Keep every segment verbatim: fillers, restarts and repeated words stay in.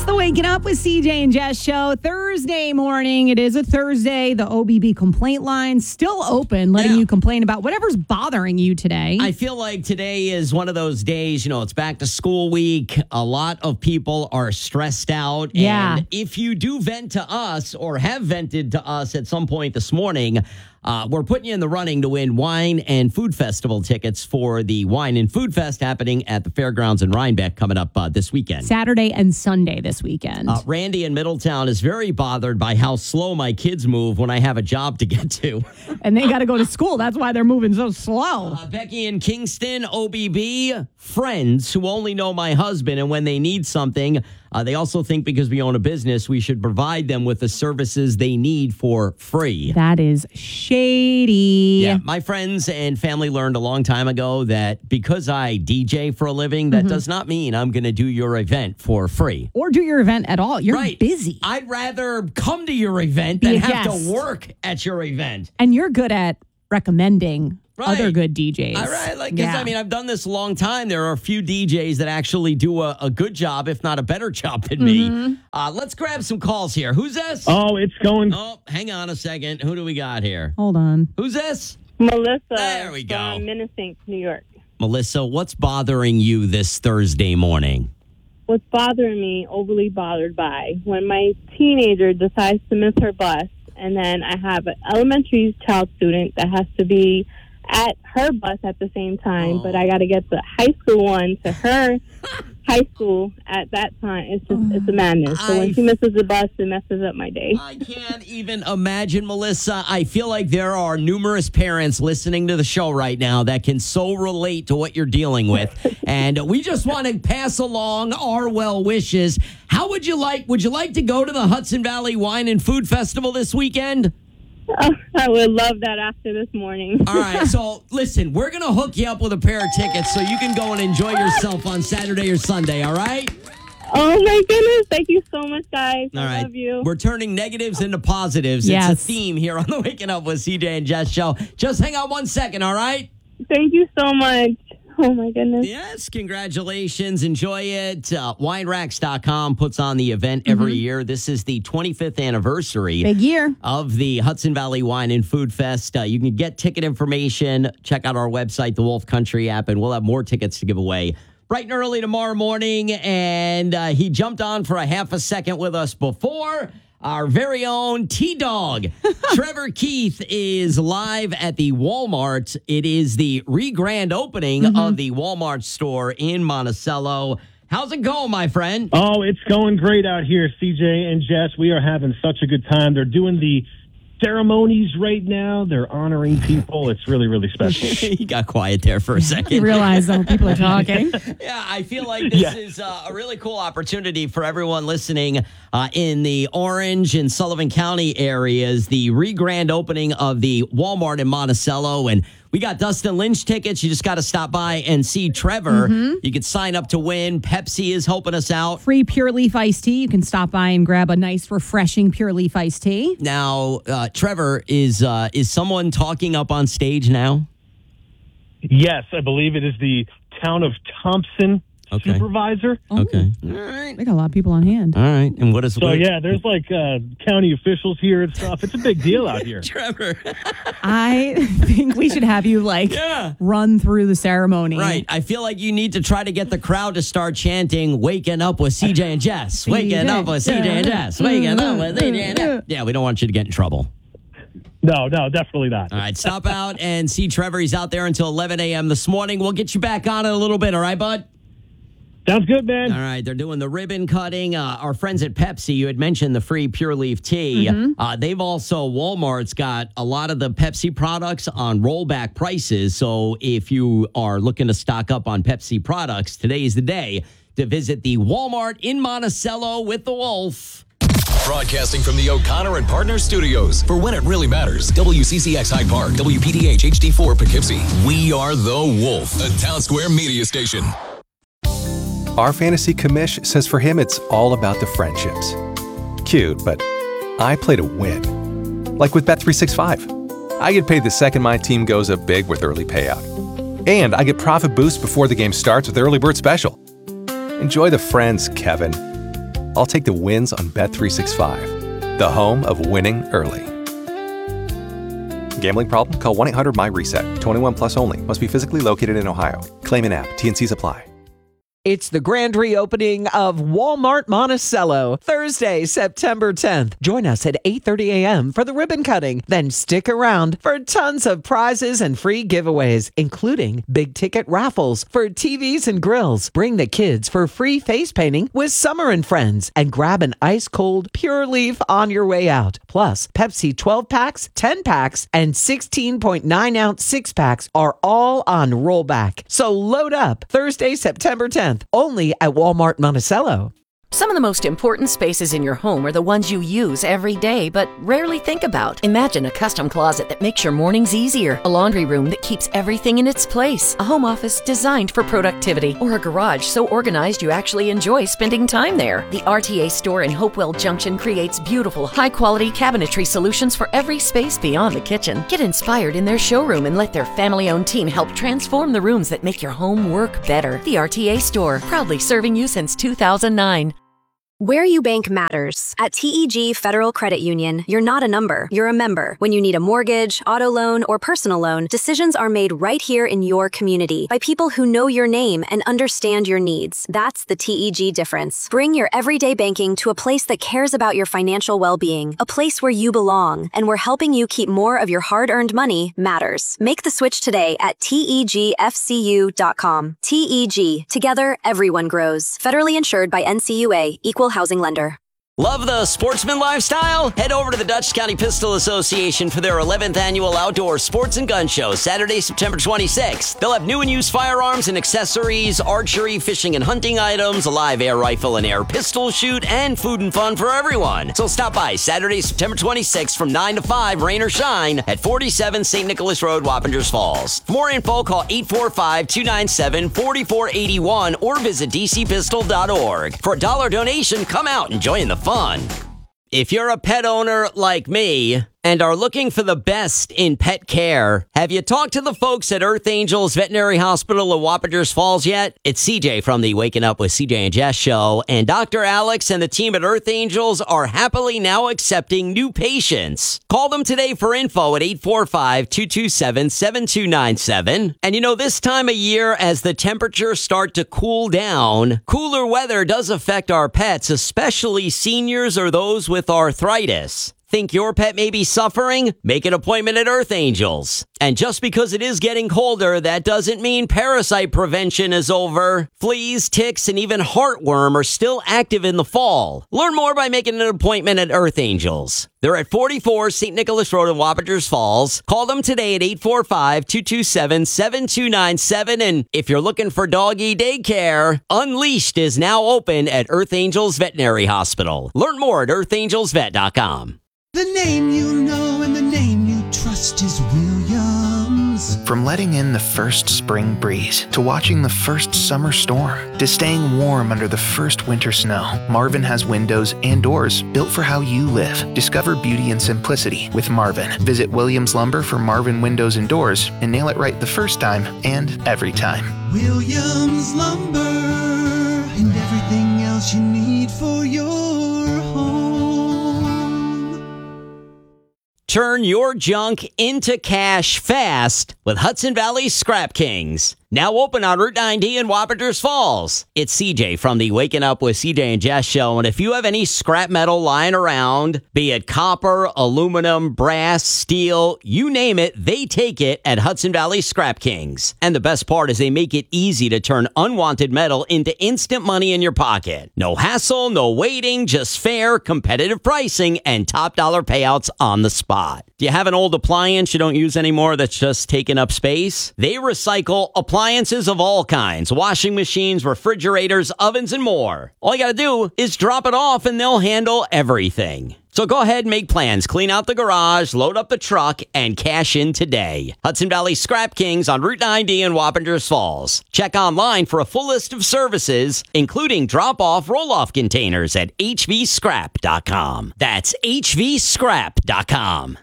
the Waking Up with C J and Jess show. Thursday morning. It is a Thursday. The O B B complaint line still open, letting Yeah. you complain about whatever's bothering you today. I feel like today is one of those days, you know, it's back to school week. A lot of people are stressed out. Yeah. And if you do vent to us or have vented to us at some point this morning, Uh, we're putting you in the running to win wine and food festival tickets for the Wine and Food Fest happening at the Fairgrounds in Rhinebeck coming up uh, this weekend. Saturday and Sunday this weekend. Uh, Randy in Middletown is very bothered by how slow my kids move when I have a job to get to. And they got to go to school. That's why they're moving so slow. Uh, Becky in Kingston, O B B, friends who only know my husband, and when they need something, uh, they also think because we own a business, we should provide them with the services they need for free. That is shady. Yeah, my friends and family learned a long time ago that because I D J for a living, that Mm-hmm. does not mean I'm going to do your event for free. Or do your event at all. You're Right. busy. I'd rather come to your event Be than a have guest. to work at your event. And you're good at recommending Right. other good D Js. All right, like, 'cause, Yeah. I mean, I've done this a long time. There are a few D Js that actually do a, a good job, if not a better job than Mm-hmm. me. Uh, let's grab some calls here. Who's this? Oh, it's going. Oh, hang on a second. Who do we got here? Hold on. Who's this? Melissa There we go. from Minnesink, New York. Melissa, what's bothering you this Thursday morning? What's bothering me, overly bothered by, when my teenager decides to miss her bus, and then I have an elementary child student that has to be at her bus at the same time, Oh. but I got to get the high school one to her high school at that time. It's just, it's a madness. So I- when she misses the bus, it messes up my day. I can't even imagine, Melissa. I feel like there are numerous parents listening to the show right now that can so relate to what you're dealing with. And we just want to pass along our well wishes. How would you like, would you like to go to the Hudson Valley Wine and Food Festival this weekend? Oh, I would love that after this morning. All right, so listen, we're going to hook you up with a pair of tickets so you can go and enjoy yourself on Saturday or Sunday, all right? Oh, my goodness. Thank you so much, guys. All I right. love you. We're turning negatives into positives. Yes. It's a theme here on the Waking Up with C J and Jess show. Just hang on one second, all right? Thank you so much. Oh, my goodness. Yes, congratulations. Enjoy it. Uh, wine racks dot com puts on the event every year. This is the twenty-fifth anniversary Big year. of the Hudson Valley Wine and Food Fest. Uh, you can get ticket information. Check out our website, the Wolf Country app, and we'll have more tickets to give away bright and early tomorrow morning. And uh, he jumped on for a half a second with us before. Our very own T-Dog, Trevor Keith, is live at the Walmart. It is the re-grand opening of the Walmart store in Monticello. How's it going, my friend? Oh, it's going great out here, C J and Jess. We are having such a good time. They're doing the ceremonies right now. They're honoring people. It's really, really special. He got quiet there for a You second. realize, though, people are talking. Yeah, I feel like this Yeah. is uh, a really cool opportunity for everyone listening uh, in the Orange and Sullivan County areas. The re-grand opening of the Walmart in Monticello, and we got Dustin Lynch tickets. You just got to stop by and see Trevor. You can sign up to win. Pepsi is helping us out. Free Pure Leaf iced tea. You can stop by and grab a nice, refreshing Pure Leaf iced tea. Now, uh, Trevor, is uh, is someone talking up on stage now? Yes, I believe it is the town of Thompson Okay. supervisor. Okay. All right. They got a lot of people on hand. All right. And what is So, what- yeah, there's like uh, county officials here and stuff. It's a big deal out here. Trevor. I think we should have you, like, Yeah. run through the ceremony. Right. I feel like you need to try to get the crowd to start chanting, waking up with C J and Jess. Waking up with C J and Jess. Waking up with C J and Jess. Yeah, we don't want you to get in trouble. No, no, definitely not. All right. Stop out and see Trevor. He's out there until eleven a.m. this morning. We'll get you back on in a little bit. All right, bud? Sounds good, man. All right, they're doing the ribbon cutting. Uh, our friends at Pepsi, you had mentioned the free Pure Leaf tea. Uh, they've also, Walmart's got a lot of the Pepsi products on rollback prices. So if you are looking to stock up on Pepsi products, today's the day to visit the Walmart in Monticello with the Wolf. Broadcasting from the O'Connor and Partners Studios for When It Really Matters. W C C X Hyde Park, W P D H H D four Poughkeepsie. We are the Wolf, a Town Square media station. Our fantasy commish says for him it's all about the friendships. Cute, but I play to win. Like with Bet three sixty-five. I get paid the second my team goes up big with early payout. And I get profit boost before the game starts with Early Bird Special. Enjoy the friends, Kevin. I'll take the wins on Bet three sixty-five, the home of winning early. Gambling problem? Call one eight hundred my reset. twenty-one plus only. Must be physically located in Ohio. Claim in app. T and Cs apply. It's the grand reopening of Walmart Monticello, Thursday, September tenth. Join us at eight thirty a.m. for the ribbon cutting. Then stick around for tons of prizes and free giveaways, including big-ticket raffles for T Vs and grills. Bring the kids for free face painting with Summer and Friends, and grab an ice-cold Pure Leaf on your way out. Plus, Pepsi twelve-packs, ten-packs, and sixteen point nine ounce six-packs are all on rollback. So load up Thursday, September tenth. Only at Walmart Monticello. Some of the most important spaces in your home are the ones you use every day but rarely think about. Imagine a custom closet that makes your mornings easier, a laundry room that keeps everything in its place, a home office designed for productivity, or a garage so organized you actually enjoy spending time there. The R T A store in Hopewell Junction creates beautiful, high-quality cabinetry solutions for every space beyond the kitchen. Get inspired in their showroom and let their family-owned team help transform the rooms that make your home work better. The R T A store, proudly serving you since two thousand nine. Where you bank matters. At T E G Federal Credit Union, you're not a number, you're a member. When you need a mortgage, auto loan, or personal loan, decisions are made right here in your community by people who know your name and understand your needs. That's the T E G difference. Bring your everyday banking to a place that cares about your financial well-being, a place where you belong, and where helping you keep more of your hard-earned money matters. Make the switch today at T E G F C U dot com. T E G. Together, everyone grows. Federally insured by N C U A, Equal Housing Lender. Love the sportsman lifestyle? Head over to the Dutchess County Pistol Association for their eleventh annual outdoor sports and gun show, Saturday, September twenty-sixth. They'll have new and used firearms and accessories, archery, fishing and hunting items, a live air rifle and air pistol shoot, and food and fun for everyone. So stop by Saturday, September twenty-sixth from nine to five, rain or shine, at forty-seven Saint Nicholas Road, Wappingers Falls. For more info, call eight four five, two nine seven, four four eight one or visit d c pistol dot org. For a dollar donation, come out and join the fun. If you're a pet owner like me and are looking for the best in pet care, have you talked to the folks at Earth Angels Veterinary Hospital in Wappingers Falls yet? It's C J from the Waking Up with C J and Jess show, and Doctor Alex and the team at Earth Angels are happily now accepting new patients. Call them today for info at eight four five, two two seven, seven two nine seven. And you know, this time of year, as the temperatures start to cool down, cooler weather does affect our pets, especially seniors or those with arthritis. Think your pet may be suffering? Make an appointment at Earth Angels. And just because it is getting colder, that doesn't mean parasite prevention is over. Fleas, ticks, and even heartworm are still active in the fall. Learn more by making an appointment at Earth Angels. They're at forty-four Saint Nicholas Road in Wappingers Falls. Call them today at eight four five, two two seven, seven two nine seven. And if you're looking for doggy daycare, Unleashed is now open at Earth Angels Veterinary Hospital. Learn more at earth angels vet dot com. The name you know and the name you trust is Williams. From letting in the first spring breeze, to watching the first summer storm, to staying warm under the first winter snow, Marvin has windows and doors built for how you live. Discover beauty and simplicity with Marvin. Visit Williams Lumber for Marvin windows and doors and nail it right the first time and every time. Williams Lumber, and everything else you need for your home. Turn your junk into cash fast with Hudson Valley Scrap Kings. Now open on Route ninety in Wappingers Falls. It's C J from the Waking Up with C J and Jess show. And if you have any scrap metal lying around, be it copper, aluminum, brass, steel, you name it, they take it at Hudson Valley Scrap Kings. And the best part is they make it easy to turn unwanted metal into instant money in your pocket. No hassle, no waiting, just fair, competitive pricing, and top dollar payouts on the spot. Do you have an old appliance you don't use anymore that's just taking up space? They recycle appliances of all kinds, washing machines, refrigerators, ovens, and more. All you got to do is drop it off and they'll handle everything. So go ahead and make plans. Clean out the garage, load up the truck, and cash in today. Hudson Valley Scrap Kings on Route ninety in Wappingers Falls. Check online for a full list of services, including drop-off roll-off containers at h v scrap dot com. That's h v scrap dot com.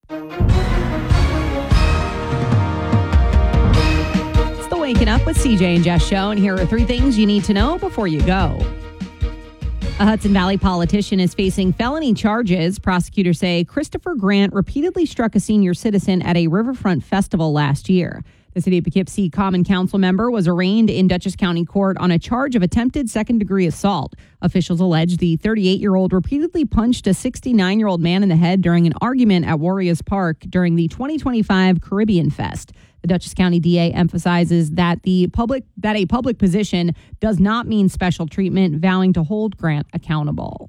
It's the Waking Up with C J and Jess show, and here are three things you need to know before you go. A Hudson Valley politician is facing felony charges. Prosecutors say Christopher Grant repeatedly struck a senior citizen at a riverfront festival last year. The City of Poughkeepsie Common Council member was arraigned in Dutchess County Court on a charge of attempted second-degree assault. Officials allege the thirty-eight-year-old repeatedly punched a sixty-nine-year-old man in the head during an argument at Warriors Park during the twenty twenty-five Caribbean Fest. The Dutchess County D A emphasizes that the public that a public position does not mean special treatment, vowing to hold Grant accountable.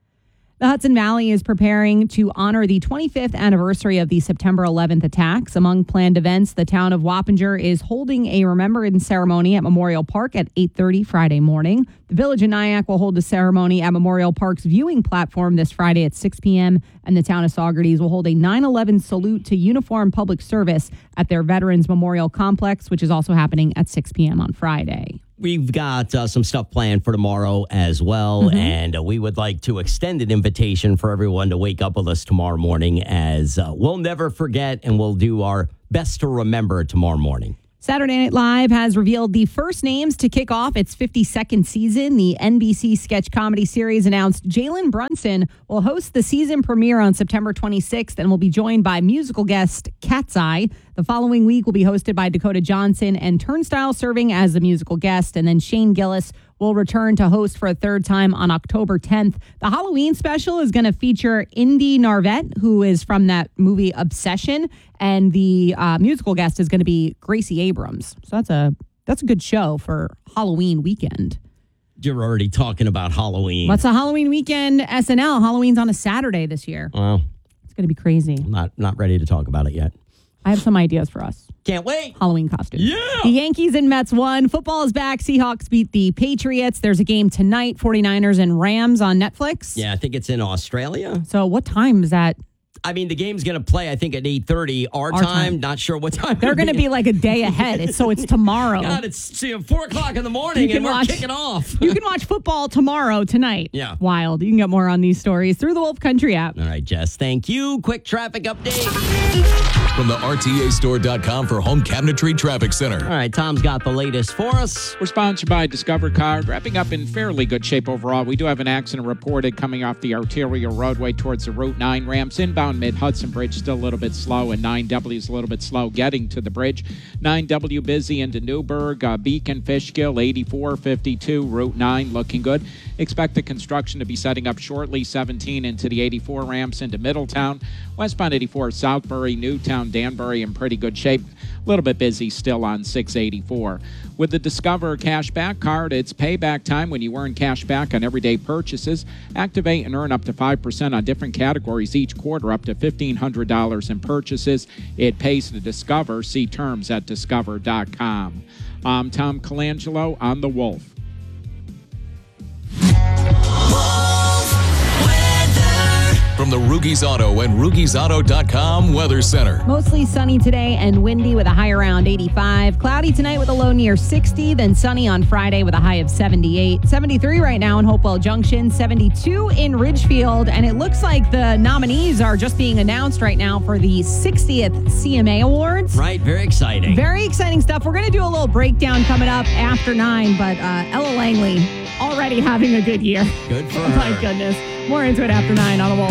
The Hudson Valley is preparing to honor the twenty-fifth anniversary of the September eleventh attacks. Among planned events, the town of Wappinger is holding a remembrance ceremony at Memorial Park at eight thirty Friday morning. The Village of Nyack will hold a ceremony at Memorial Park's viewing platform this Friday at six p.m., and the town of Saugerties will hold a nine eleven salute to uniformed public service at their Veterans Memorial Complex, which is also happening at six p.m. on Friday. We've got uh, some stuff planned for tomorrow as well, Mm-hmm. and uh, we would like to extend an invitation for everyone to wake up with us tomorrow morning, as uh, we'll never forget, and we'll do our best to remember tomorrow morning. Saturday Night Live has revealed the first names to kick off its fifty-second season. The N B C sketch comedy series announced Jalen Brunson will host the season premiere on September twenty-sixth and will be joined by musical guest Cat's Eye. The following week will be hosted by Dakota Johnson and Turnstile serving as the musical guest, and then Shane Gillis will return to host for a third time on October tenth. The Halloween special is going to feature Indy Narvet, who is from that movie Obsession, and the uh, musical guest is going to be Gracie Abrams. So that's a that's a good show for Halloween weekend. You're already talking about Halloween. What's a Halloween weekend S N L? Halloween's on a Saturday this year. Well, it's going to be crazy. I'm not, not ready to talk about it yet. I have some ideas for us. Can't wait. Halloween costumes. Yeah. The Yankees and Mets won. Football is back. Seahawks beat the Patriots. There's a game tonight, forty-niners and Rams on Netflix. Yeah, I think it's in Australia. So what time is that? I mean, the game's going to play, I think, at eight thirty our, Our time. time. Not sure what time. They're going to be like a day ahead. It's, so it's tomorrow. God, it's see, four o'clock in the morning, You can and we're watch- kicking off. You can watch football tomorrow, tonight. Yeah. Wild. You can get more on these stories through the Wolf Country app. All right, Jess, thank you. Quick traffic update. From the R T A store dot com for Home Cabinetry Traffic Center. All right, Tom's got the latest for us. We're sponsored by Discover Card, wrapping up in fairly good shape overall. We do have an accident reported coming off the arterial roadway towards the Route nine ramps. Inbound mid-Hudson Bridge still a little bit slow, and nine W is a little bit slow getting to the bridge. nine W busy into Newburgh, uh, Beacon, Fishkill, eighty-four, fifty-two, Route nine looking good. Expect the construction to be setting up shortly. seventeen into the eighty-four ramps into Middletown. Westbound eighty-four, Southbury, Newtown, Danbury in pretty good shape. A little bit busy still on six eighty-four. With the Discover Cashback Card, it's payback time when you earn cash back on everyday purchases. Activate and earn up to five percent on different categories each quarter, up to fifteen hundred dollars in purchases. It pays to Discover. See terms at discover dot com. I'm Tom Colangelo on The Wolf. From the Rugies Auto and Rugies Auto dot com Weather Center. Mostly sunny today and windy with a high around eighty-five. Cloudy tonight with a low near sixty. Then sunny on Friday with a high of seventy-eight. seventy-three right now in Hopewell Junction. seventy-two in Ridgefield. And it looks like the nominees are just being announced right now for the sixtieth C M A Awards. Right, very exciting. Very exciting stuff. We're going to do a little breakdown coming up after nine. But uh, Ella Langley already having a good year. Good for Oh, my her. goodness. More into it after nine on the Wolf.